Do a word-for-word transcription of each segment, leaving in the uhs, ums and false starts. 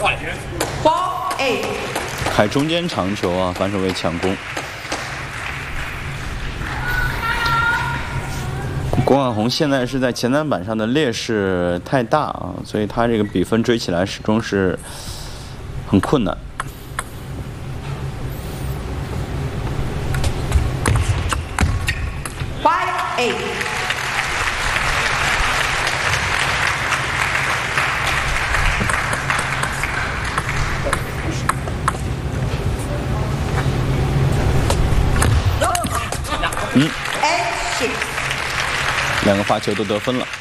Four eight。 开中间长球啊，反手位抢攻。郭万宏现在是在前单板上的劣势太大啊，所以他这个比分追起来始终是很困难。 Five eight。 嗯。 Eight six。 两个发球都得分了。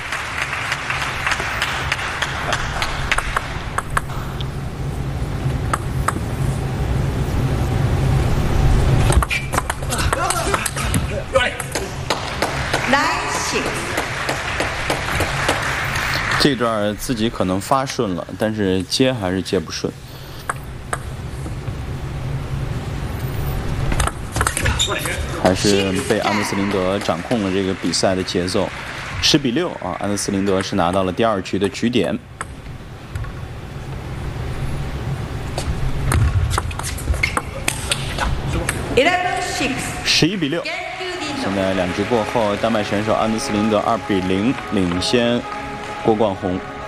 Nine six。 这段自己可能发顺了，但是接还是接不顺。还是被安德斯林德掌控了这个比赛的节奏，十比六啊！安德斯林德是拿到了第二局的局点。十一比六。现在两局过后，丹麦选手安德斯林德二比零领先郭冠宏。